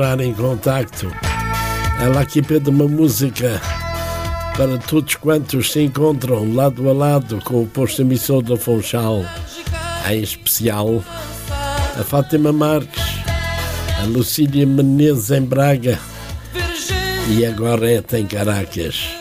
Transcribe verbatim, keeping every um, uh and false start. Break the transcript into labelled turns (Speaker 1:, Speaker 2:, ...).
Speaker 1: em contacto. Ela aqui pede uma música para todos quantos se encontram lado a lado com o posto emissor do Funchal, em especial a Fátima Marques, a Lucília Menezes em Braga e agora é em Caracas.